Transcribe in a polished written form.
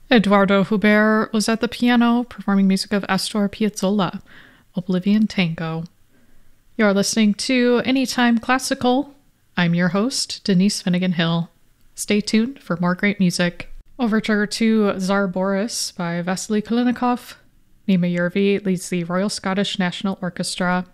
Eduardo Huber was at the piano performing music of Astor Piazzolla, Oblivion Tango. You're listening to Anytime Classical. I'm your host, Denise Finnegan Hill. Stay tuned for more great music. Overture to Tsar Boris by Vasily Kalinikov. Nima Yervi leads the Royal Scottish National Orchestra.